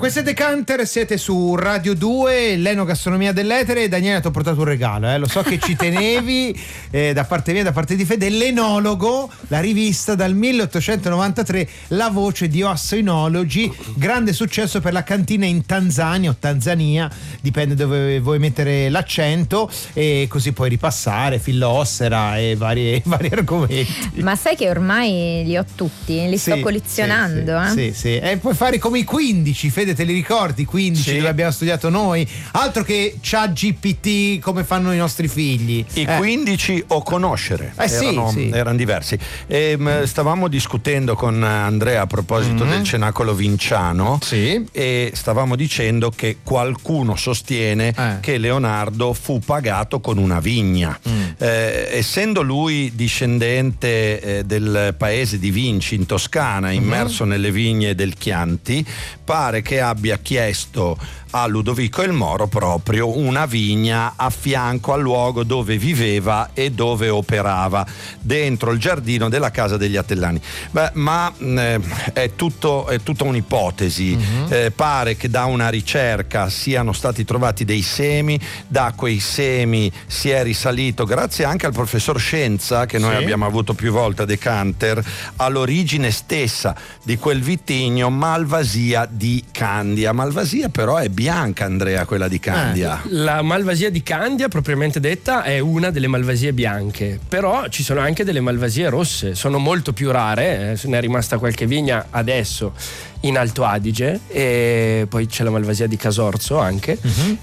Queste Decanter, siete su Radio 2, l'Enogastronomia dell'Etere. Daniele, ti ho portato un regalo, lo so che ci tenevi, da parte mia, da parte di Fede, l'Enologo, la rivista dal 1893, la voce di Osso Enologi, grande successo per la cantina in Tanzania o Tanzania, dipende dove vuoi mettere l'accento, e così puoi ripassare Fillossera e vari argomenti. Ma sai che ormai li ho tutti, li sto collezionando. Sì. E puoi fare come i 15, Fede, te li ricordi? 15 dove abbiamo studiato noi, altro che ChatGPT come fanno i nostri figli. I 15 o conoscere erano diversi. Stavamo discutendo con Andrea a proposito del cenacolo vinciano, e stavamo dicendo che qualcuno sostiene che Leonardo fu pagato con una vigna. Essendo lui discendente del paese di Vinci in Toscana, immerso nelle vigne del Chianti, pare che abbia chiesto a Ludovico il Moro proprio una vigna a fianco al luogo dove viveva e dove operava, dentro il giardino della casa degli Attellani. Ma è tutta un'ipotesi. Pare che da una ricerca siano stati trovati dei semi, da quei semi si è risalito, grazie anche al professor Scienza che noi abbiamo avuto più volte a Decanter, all'origine stessa di quel vitigno Malvasia di Candia. Malvasia però è bianca, Andrea, quella di Candia. La Malvasia di Candia, propriamente detta, è una delle Malvasie bianche, però ci sono anche delle Malvasie rosse, sono molto più rare, ne è rimasta qualche vigna adesso in Alto Adige, e poi c'è la Malvasia di Casorzo anche,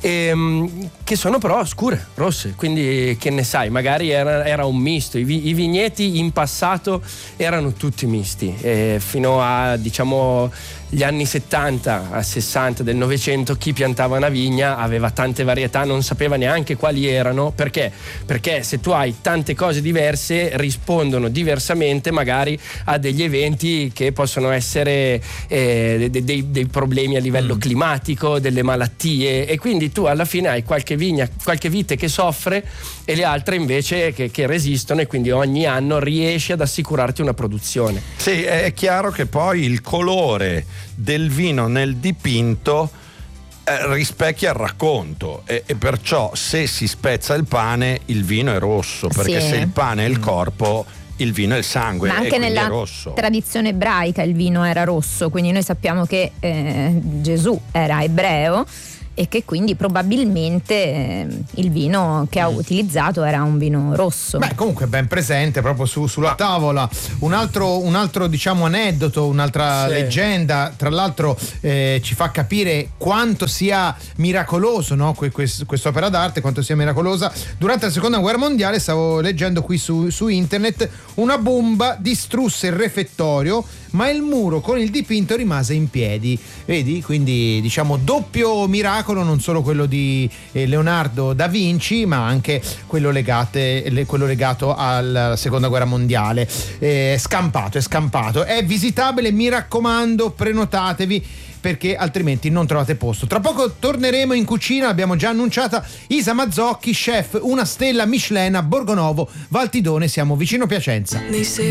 che sono però scure, rosse, quindi che ne sai, magari era un misto. I vigneti in passato erano tutti misti, fino a gli anni 70 a 60 del Novecento chi piantava una vigna aveva tante varietà, non sapeva neanche quali erano, perché se tu hai tante cose diverse rispondono diversamente magari a degli eventi che possono essere dei problemi a livello climatico, delle malattie, e quindi tu alla fine hai qualche vigna, qualche vite che soffre e le altre invece che resistono, e quindi ogni anno riesci ad assicurarti una produzione. Sì, è chiaro che poi il colore del vino nel dipinto rispecchia il racconto, e perciò se si spezza il pane il vino è rosso, perché se il pane è il corpo, il vino è il sangue. Ma anche nella tradizione ebraica il vino era rosso, quindi noi sappiamo che Gesù era ebreo e che quindi probabilmente il vino che ha utilizzato era un vino rosso. Comunque ben presente proprio sulla tavola. Un altro aneddoto, un'altra leggenda, tra l'altro ci fa capire quanto sia miracoloso, no? Quest'opera d'arte, quanto sia miracolosa. Durante la seconda guerra mondiale, stavo leggendo qui su internet, una bomba distrusse il refettorio, ma il muro con il dipinto rimase in piedi. Vedi? Quindi doppio miracolo, non solo quello di Leonardo da Vinci, ma anche quello legato alla seconda guerra mondiale. È scampato, è visitabile, mi raccomando, prenotatevi, perché altrimenti non trovate posto. Tra poco torneremo in cucina, l'abbiamo già annunciata, Isa Mazzocchi, chef 1 stella Michelin a Borgonovo, Valtidone, siamo vicino Piacenza.